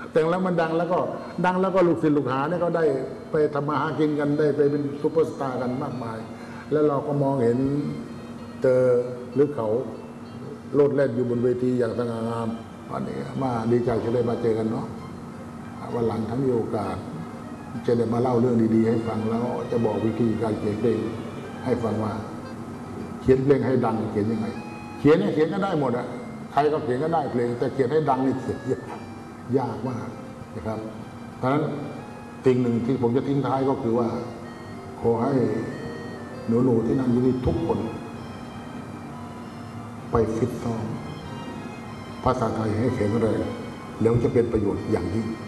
แต่งแล้วมันดังแล้วก็ลูกศิษย์ลูกหาเนี่ยก็ได้ไปทำมาหากินกันได้ไปเป็นซุปเปอร์สตาร์กันมากมายแล้วเราก็มองเห็นเจอหรือเขาโลดแล่นอยู่บนเวทีอย่างสง่างามวันนี้มาดีใจจะได้มาเจอกันเนาะวันหลังถ้ามีโอกาสจะได้มาเล่าเรื่องดีๆให้ฟังแล้วจะบอกวิธีการเขียนเพลงให้ฟังว่าเขียนเพลงให้ดังเขียนยังไงเขียนเนี่ยเขียนก็ได้หมดอะใครก็เขียนก็ได้เพลงแต่เขียนให้ดังนี่เขียนยากมากนะครับเพราะฉะนั้นสิ่งหนึ่งที่ผมจะทิ้งท้ายก็คือว่าขอให้หนูๆที่นั่งอยู่นี่ทุกคนไปฟิตซ้อมภาษาไทยให้แข็งแรงแล้วจะเป็นประโยชน์อย่างยิ่ง